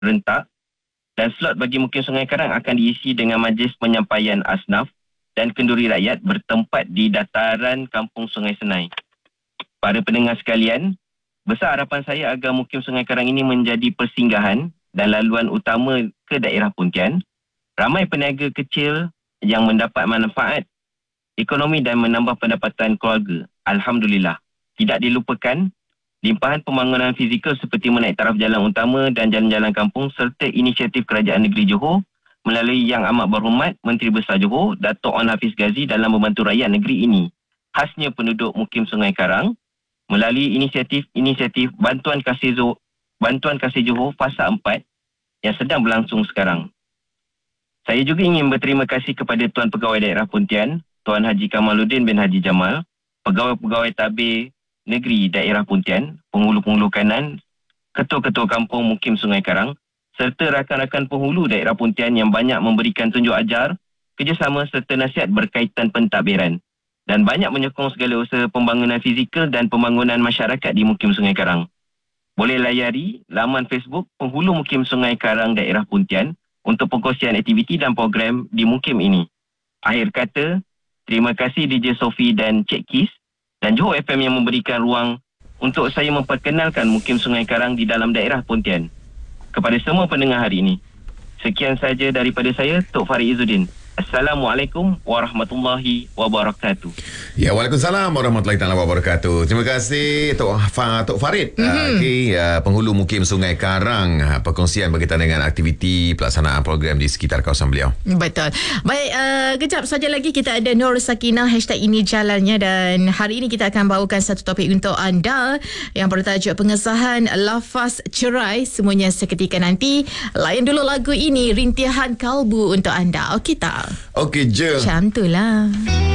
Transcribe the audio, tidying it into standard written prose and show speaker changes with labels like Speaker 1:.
Speaker 1: rentak dan slot bagi Mukim Sungai Karang akan diisi dengan majlis penyampaian asnaf dan kenduri rakyat bertempat di dataran Kampung Sungai Senai. Para pendengar sekalian, besar harapan saya agar Mukim Sungai Karang ini menjadi persinggahan dan laluan utama ke daerah Pontian. Ramai peniaga kecil yang mendapat manfaat ekonomi dan menambah pendapatan keluarga. Alhamdulillah. Tidak dilupakan, limpahan pembangunan fizikal seperti menaik taraf jalan utama dan jalan-jalan kampung serta inisiatif Kerajaan Negeri Johor melalui Yang Amat Berhormat Menteri Besar Johor, Dato' On Hafiz Ghazi dalam membantu rakyat negeri ini. Khasnya penduduk Mukim Sungai Karang melalui inisiatif Bantuan Kasih Johor Fasa 4 yang sedang berlangsung sekarang. Saya juga ingin berterima kasih kepada Tuan Pegawai Daerah Pontian, Tuan Haji Kamaluddin bin Haji Jamal, pegawai-pegawai tabir negeri daerah Pontian, penghulu-penghulu kanan, ketua-ketua kampung Mukim Sungai Karang, serta rakan-rakan penghulu daerah Pontian yang banyak memberikan tunjuk ajar, kerjasama serta nasihat berkaitan pentadbiran dan banyak menyokong segala usaha pembangunan fizikal dan pembangunan masyarakat di Mukim Sungai Karang. Boleh layari laman Facebook Penghulu Mukim Sungai Karang Daerah Pontian untuk perkongsian aktiviti dan program di Mukim ini. Akhir kata, terima kasih DJ Sofi dan Cik Kis dan Johor FM yang memberikan ruang untuk saya memperkenalkan Mukim Sungai Karang di dalam daerah Pontian. Kepada semua pendengar hari ini, sekian saja daripada saya, Tok Farid Izzuddin. Assalamualaikum warahmatullahi wabarakatuh.
Speaker 2: Ya, Waalaikumsalam warahmatullahi wabarakatuh. Terima kasih Tok Farid. Penghulu Mukim Sungai Karang, perkongsian berkaitan dengan aktiviti pelaksanaan program di sekitar kawasan beliau.
Speaker 3: Betul. Baik, kejap saja lagi kita ada Nur Sakinah #ini jalannya, dan hari ini kita akan bawakan satu topik untuk anda yang bertajuk pengesahan lafaz cerai. Semuanya seketika nanti. Layan dulu lagu ini, Rintihan Kalbu untuk anda. Okey tak?
Speaker 2: Okey je.
Speaker 3: Macam tu lah.